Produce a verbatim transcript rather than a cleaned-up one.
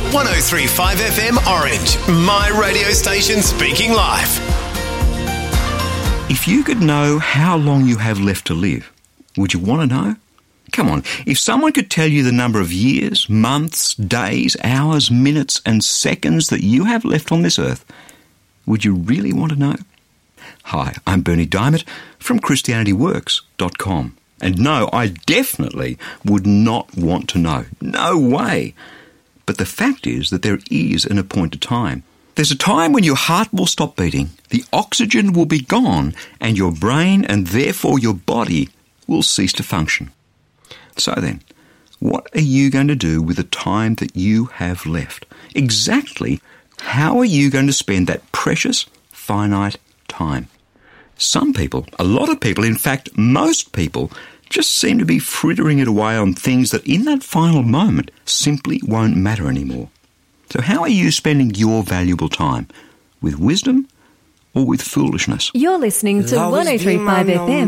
one oh three point five F M Orange, my radio station speaking life. If you could know how long you have left to live, would you want to know? Come on, if someone could tell you the number of years, months, days, hours, minutes and seconds that you have left on this earth, would you really want to know? Hi, I'm Bernie Diamond from Christianity Works dot com. And no, I definitely would not want to know. No way. But the fact is that there is an appointed time. There's a time when your heart will stop beating, the oxygen will be gone, and your brain and therefore your body will cease to function. So then, what are you going to do with the time that you have left? Exactly how are you going to spend that precious, finite time? Some people, a lot of people, in fact, most people, just seem to be frittering it away on things that in that final moment simply won't matter anymore. So how are you spending your valuable time? With wisdom or with foolishness? You're listening to one oh three point five F M.